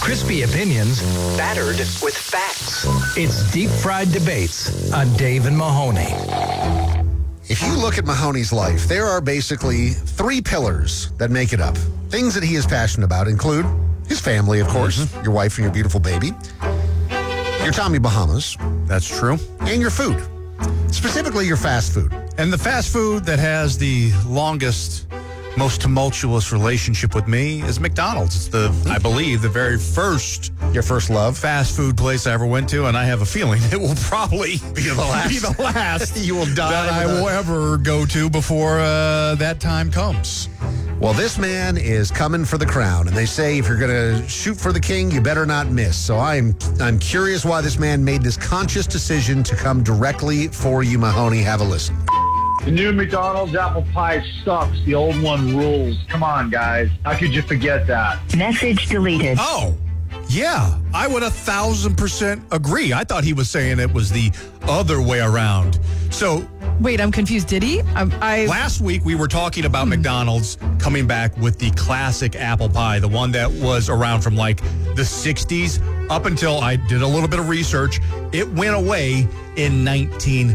Crispy opinions battered with facts. It's Deep Fried Debates on Dave and Mahoney. If you look at Mahoney's life, there are basically three pillars that make it up. Things that he is passionate about include his family, of course, your wife and your beautiful baby, your Tommy Bahamas, That's true. and your food, specifically your fast food. And the fast food that has the longest, most tumultuous relationship with me is McDonald's. It's I believe, the very first Your first love. fast food place I ever went to, and I have a feeling it will probably Be the last. be the last You will die that I with a- will ever go to before that time comes. Well, this man is coming for the crown, and they say if you're going to shoot for the king, you better not miss. So I'm curious why this man made this conscious decision to come directly for you, Mahoney. Have a listen. The new McDonald's apple pie sucks. The old one rules. Come on, guys. How could you forget that? Message deleted. Oh, yeah, I would 1,000% agree. I thought he was saying it was the other way around. So Wait, I'm confused. Did he? last week we were talking about McDonald's coming back with the classic apple pie, the one that was around from like the 60s up until I did a little bit of research. It went away in